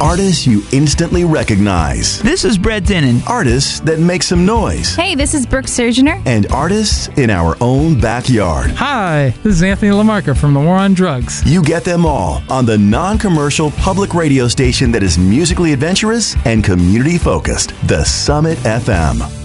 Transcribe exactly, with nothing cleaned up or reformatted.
Artists you instantly recognize. This is Brett Dennen. Artists that make some noise. Hey, this is Brooke Surgener. And artists in our own backyard. Hi, this is Anthony LaMarca from The War on Drugs. You get them all on the non-commercial public radio station that is musically adventurous and community-focused, The Summit F M.